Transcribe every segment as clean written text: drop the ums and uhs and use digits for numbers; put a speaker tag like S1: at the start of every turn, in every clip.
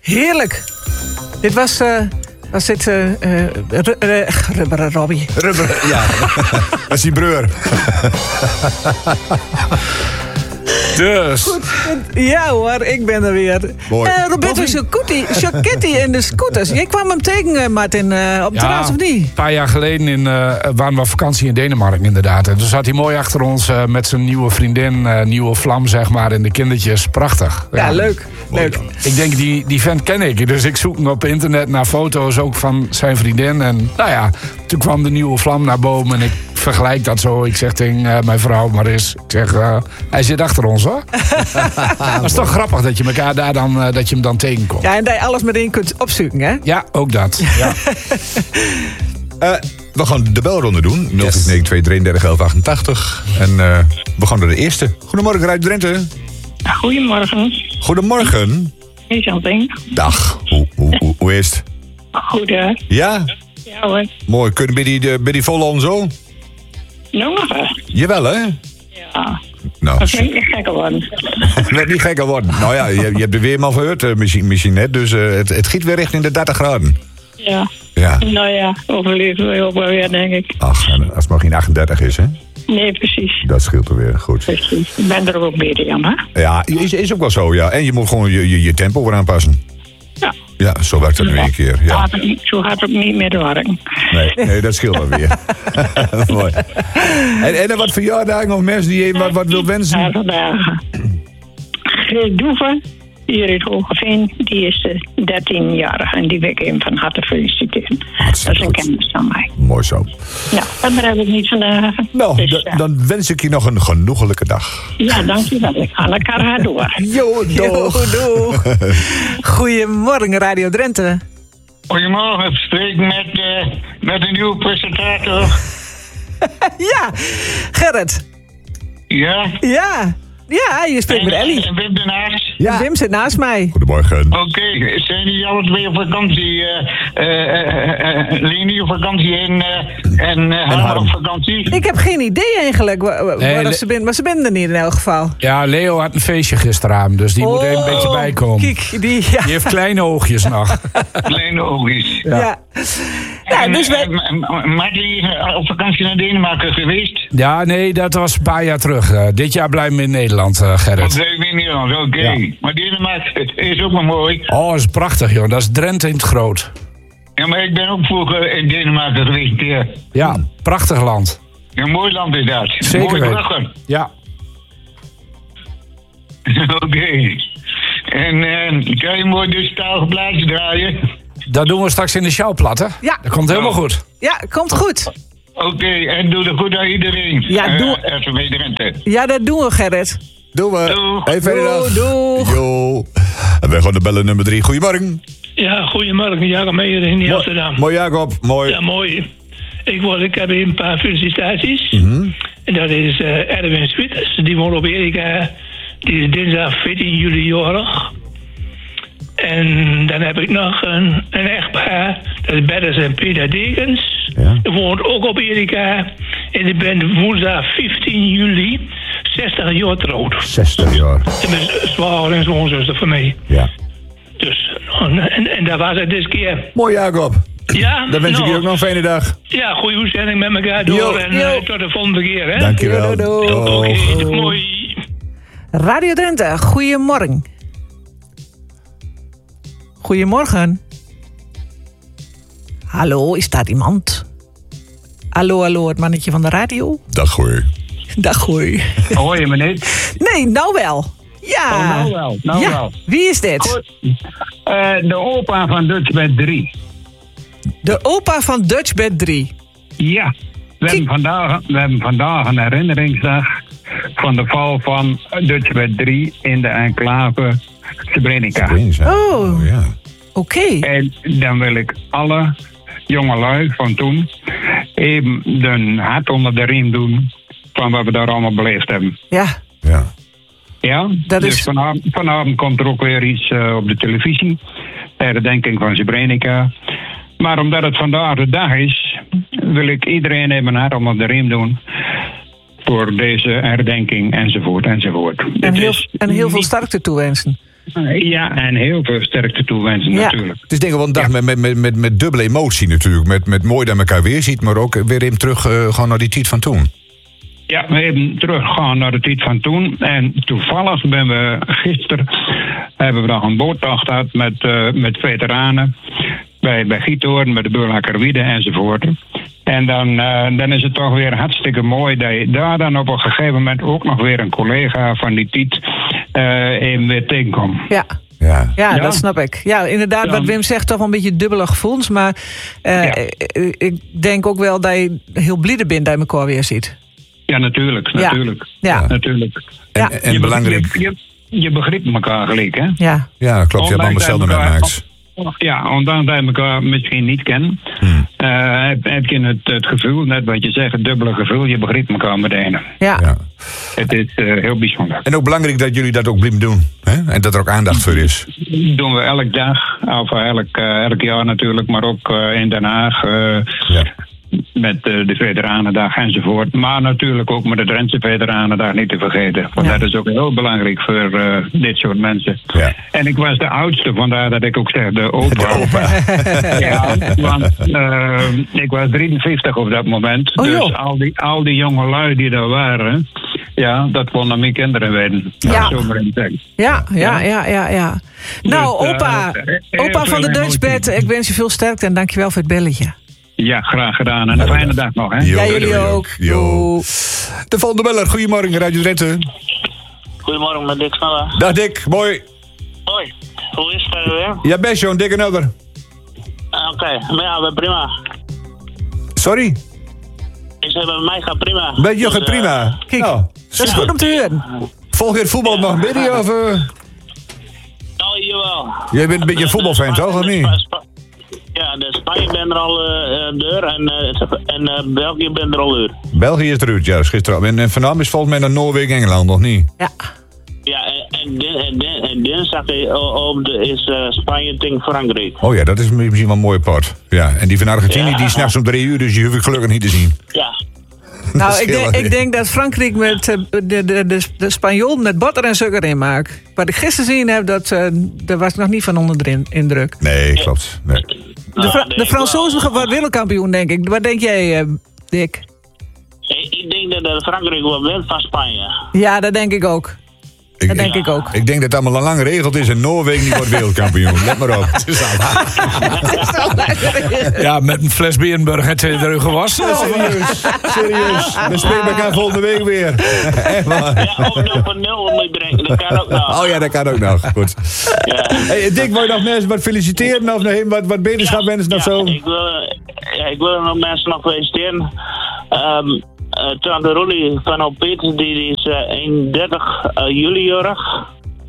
S1: Heerlijk. Dit was dit Rubberen Robbie.
S2: Rubberen, ja. Dat is die breur.
S3: Dus.
S1: Goed. Ja hoor, ik ben er weer.
S2: Mooi.
S1: Roberto Giachetti en de scooters. Jij kwam hem tegen, Martin, op het terras of niet?
S3: Een paar jaar geleden waren we op vakantie in Denemarken inderdaad. En toen zat hij mooi achter ons met zijn nieuwe vriendin, nieuwe vlam zeg maar. En de kindertjes, prachtig.
S1: Ja, leuk. Leuk.
S3: Ik denk, die vent ken ik. Dus ik zoek hem op internet naar foto's ook van zijn vriendin. En nou ja, toen kwam de nieuwe vlam naar boven en ik vergelijk dat zo. Ik zeg tegen mijn vrouw Maris, ik zeg, hij zit achter ons hoor. Dat is toch grappig dat je elkaar daar dan, dat je hem dan tegenkomt.
S1: Ja, en dat je alles meteen kunt opzoeken, hè?
S3: Ja, ook dat. Ja.
S2: We gaan de belronde doen. 092 33 11 88. En we gaan naar de eerste. Goedemorgen, Radio Drenthe.
S4: Goedemorgen.
S2: Goedemorgen.
S4: Is Jantien.
S2: Dag. Hoe is het?
S4: Goed, hè?
S2: Ja?
S4: Ja, hoor.
S2: Mooi. Kunnen we die vol on zo?
S4: Nog
S2: Jawel, hè?
S4: Ja.
S2: Nou,
S4: Dat vind ik niet gekker worden.
S2: het werd niet gekker worden. Nou ja, je hebt de weerman verhoord misschien net. Dus het giet weer richting de 30 graden.
S4: Ja.
S2: Ja.
S4: Nou ja, overleven we ook wel weer, denk ik.
S2: Ach, en als het maar geen 38 is, hè?
S4: Nee, precies.
S2: Dat scheelt er weer. Goed.
S4: Precies. Ik ben er ook beter aan, hè?
S2: Ja, is ook wel zo, ja. En je moet gewoon je tempo weer aanpassen.
S4: Ja.
S2: Ja, zo werkt het weer een keer. Ja.
S4: Zo gaat het niet meer werken.
S2: Nee, dat scheelt wel weer. Mooi. En wat verjaardagen of mensen die je wat wil wensen?
S4: Ja, vandaag. Greet Doeven, hier in Hogeveen, die is 13 jaar. En die wil ik hem van harte feliciteren. Dat is een kennis van mij.
S2: Mooi zo.
S4: Ja, en daar heb ik niet vandaag.
S2: Nou,
S4: Dus,
S2: dan wens ik je nog een genoegelijke dag.
S4: Ja, dankjewel. Ik ga lekker haar door.
S2: Jo,
S1: doeg. Goedemorgen, Radio Drenthe.
S5: Goedemorgen, ik spreek met een nieuwe presentator.
S1: Ja, Gerrit.
S5: Ja?
S1: Ja, je spreekt met Ellie.
S5: En Wim ernaast?
S1: Ja. Wim zit naast mij.
S2: Goedemorgen.
S5: Oké, zijn jullie alle twee op vakantie? Leni op vakantie en Harm op vakantie?
S1: Ik heb geen idee eigenlijk waar ze binnen, maar ze binnen er niet in elk geval.
S3: Ja, Leo had een feestje gisteravond, dus die moet er een beetje bij komen.
S1: Kijk, die
S3: heeft kleine oogjes nog.
S5: Kleine oogjes.
S1: Ja.
S5: En, dus Marty op vakantie naar Denemarken geweest?
S3: Ja, nee, dat was een paar jaar terug. Dit jaar blijven we in Nederland, Gerrit.
S5: Dat blijven we in Nederland, oké.
S3: Ja.
S5: Maar Denemarken is ook wel mooi.
S3: Oh, dat is prachtig, joh. Dat is Drenthe in het groot.
S5: Ja, maar ik ben ook vroeger in Denemarken geweest een keer.
S3: Ja, prachtig land.
S5: Ja, een mooi land is dat.
S3: Zeker
S5: Mooie
S3: weten.
S5: bruggen.
S3: Ja.
S5: Oké. En kan je mooi dus talige plaatje draaien?
S3: Dat doen we straks in de showplat, hè?
S1: Ja.
S3: Dat komt helemaal goed.
S1: Ja, komt goed.
S5: Oké, en doe het goed aan iedereen.
S1: Ja, doe.
S5: RTV Drenthe.
S1: Ja, dat doen we, Gerrit.
S2: Doen we.
S5: Doeg.
S2: Hey, fijne dag.
S1: Doeg.
S2: Jo. En wij gaan de bellen nummer 3. Goedemorgen.
S6: Ja, goedemorgen. Jacob Meijer in Amsterdam.
S2: Mooi, Jacob. Mooi.
S6: Ja, mooi. Ik heb een paar felicitaties. En dat is Erwin Swieters. Die woont op Erika. Die is dinsdag 14 juli jarig. En dan heb ik nog een echtpaar. Dat is Bertus en Peter Dekens.
S2: Ja.
S6: Die woont ook op Erika. En die ben woensdag 15 juli 60 jaar trouwd.
S2: 60 jaar.
S6: En met zwager en schoonzuster van mij.
S2: Ja.
S6: Dus, en daar was het deze keer.
S2: Mooi, Jacob.
S6: Ja,
S2: Dan wens ik je ook nog een fijne dag.
S6: Ja, goede uitzending met elkaar door.
S2: Jo.
S6: En tot de volgende keer, hè?
S2: Dankjewel.
S6: Oké, mooi.
S1: Radio Drenthe, goedemorgen. Goedemorgen. Hallo, is daar iemand? Hallo, het mannetje van de radio.
S2: Dag, hoor.
S1: Dag, hoi.
S5: Hoor je me niet?
S1: Nee, nou wel. Ja.
S5: Oh, nou wel, nou
S1: ja.
S5: wel.
S1: Wie is dit?
S5: Goed. De opa van Dutchbed 3.
S1: De opa van Dutchbed 3.
S5: Ja. We hebben vandaag een herinneringsdag van de val van Dutchbed 3 in de enclave Srebrenica.
S1: Oh,
S2: ja.
S1: Oké.
S5: En dan wil ik alle jongelui van toen even de hart onder de riem doen van wat we daar allemaal beleefd hebben.
S1: Ja.
S2: Ja.
S5: Ja,
S1: Dat
S5: dus
S1: is...
S5: vanavond komt er ook weer iets op de televisie. Herdenking van Srebrenica. Maar omdat het vandaag de dag is, wil ik iedereen even hard onder de riem doen voor deze herdenking enzovoort enzovoort.
S1: En heel veel sterkte toewensen.
S5: Ja, en heel veel sterkte toewensen natuurlijk.
S2: Het is denk ik wel een dag met dubbele emotie natuurlijk. Met mooi dat je elkaar weer ziet, maar ook weer even terug gewoon naar die tijd van toen.
S5: Ja, we hebben teruggegaan naar de tijd van toen. En toevallig hebben we nog een boottocht gehad met veteranen. Bij Giethoorn, bij de Beurlakerwiede enzovoort. En dan is het toch weer hartstikke mooi dat je daar dan op een gegeven moment ook nog weer een collega van die tijd even weer tegenkomt.
S1: Ja, dat snap ik. Ja, inderdaad, wat Wim zegt, toch wel een beetje dubbele gevoelens. Maar ik denk ook wel dat je heel blij bent dat je elkaar weer ziet.
S5: Ja, natuurlijk.
S1: Ja.
S5: Natuurlijk.
S2: En belangrijk...
S5: Je begrijpt elkaar gelijk, hè?
S2: Ja, klopt. Je hebt allemaal hetzelfde met Max.
S5: Ja, omdat wij elkaar misschien niet kennen, heb je het gevoel, net wat je zegt, het dubbele gevoel, je begrijpt elkaar meteen.
S1: Ja.
S5: Het is heel bijzonder.
S2: En ook belangrijk dat jullie dat ook blijven doen. Hè? En dat er ook aandacht voor is.
S5: Dat doen we elke dag, of elk jaar natuurlijk, maar ook in Den Haag. Met de Veteranendag enzovoort. Maar natuurlijk ook met de Drentse Veteranendag niet te vergeten. Want dat is ook heel belangrijk voor dit soort mensen. Ja. En ik was de oudste, vandaar dat ik ook zeg de opa. Ja, want ik was 53 op dat moment.
S1: Oh,
S5: dus al die jonge lui die daar waren, ja, dat kon naar mijn kinderen werden.
S1: Ja.
S5: Zomaar in tekst.
S1: Ja. Nou,
S5: dus,
S1: opa van de Dutch Bed, ik wens je veel sterkte en dankjewel voor het belletje.
S5: Ja, graag gedaan. En een fijne dag nog, hè?
S1: Ja, jullie ook.
S2: De volgende beller, goedemorgen, Radio Drenthe.
S7: Goedemorgen, met Dick Sneller.
S2: Dag Dick, mooi.
S7: Hoi, hoe is het weer?
S2: Ja, best zo'n dikke nummer.
S7: Oké, maar ja, prima.
S2: Sorry?
S7: Ik zei, bij mij gaat prima.
S2: Bij je gaat prima.
S1: Kijk, dat is goed om te horen.
S2: Volg je het voetbal nog een beetje, of...
S7: Nou, jawel.
S2: Jij bent een beetje een voetbalfan, toch, of niet?
S7: Ja, de Spanje ben er al deur en België ben er al deur.
S2: België is eruit, ja, gisteren. En vanavond is volgens mij naar Noorwegen, Engeland, nog niet?
S1: Ja.
S7: Ja, en dinsdag is Spanje tegen Frankrijk.
S2: Oh ja, dat is misschien wel een mooie pot. Ja, en die van Argentinië, die is 's nachts om 3 uur, dus die hoef ik gelukkig niet te zien.
S7: Ja.
S1: Nou, ik denk dat Frankrijk met de Spanjool met boter en suiker in maakt. Wat ik gisteren gezien heb, daar was ik nog niet van onder de indruk.
S2: Nee, klopt. Nee.
S1: De Fransozen wordt wereldkampioen, denk ik. Wat denk jij, Dick?
S7: Ik denk dat Frankrijk wel wint van Spanje.
S1: Ja, dat denk ik ook. Dat denk ik ook.
S2: Ik denk dat het allemaal al lang geregeld is en Noorwegen niet wordt wereldkampioen. Let maar op.
S3: Ja, met een fles Berenburg het er gewassen.
S2: Serieus. We spelen elkaar volgende week weer.
S7: Ja, of 0-0 moet je drinken. Dat kan ook nog.
S2: Oh ja, dat kan ook nog. Goed.
S7: Ja.
S2: Hey, Dick, wil je nog mensen wat feliciteren of nog wat beterschap wensen of zo?
S7: Ik wil nog mensen nog feliciteren. Tante Rolly van Opiet, die is 31 juli jarig.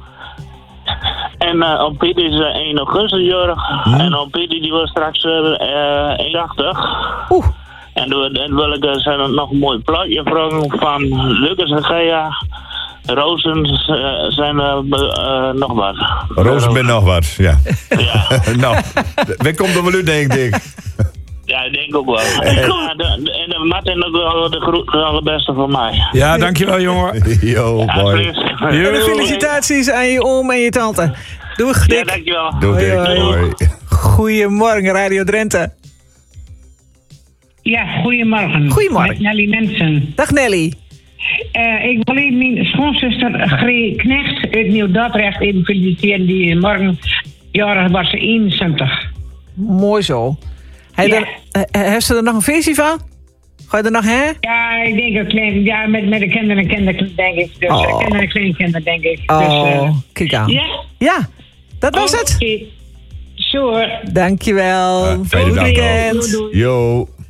S7: En Opiet is 1 augustus jarig. En Opiet die wordt straks 81. En dan wil ik nog een mooi plaatje vragen van Lucas en Gea. Rozen zijn nog wat.
S2: Rozen ben nog wat, ja. Nou, wie komt er wel uit, denk ik?
S7: Ja, ik denk ook wel. En Martin ook wel de allerbeste van mij.
S3: Ja, dankjewel, jongen.
S2: Yo, boy.
S1: En de felicitaties aan je oom en je tante. Doeg, Dick.
S7: Ja, dankjewel.
S2: Doeg, Dick. Hoi.
S1: Goedemorgen, Radio Drenthe.
S8: Ja, goedemorgen.
S1: Goedemorgen.
S8: Met Nelly Mensen.
S1: Dag Nelly.
S8: Ik wil even mijn schoonzuster Gree Knecht uit Nieuw-Dordrecht even feliciteren. Die morgen jarig was, ze 71.
S1: Mooi zo. Heeft ze er nog een feestje van? Ga je er nog heen?
S8: Ja, ik denk een klein. Ja, met de kinderen en kinderen, denk ik. Dus kinderen en kleinkinderen, denk ik.
S1: Oh,
S8: dus,
S1: kijk aan.
S8: Ja,
S1: dat was het.
S8: Zo hoor.
S1: Dankjewel.
S2: Fijne dag.
S1: Weekend.
S2: Yo.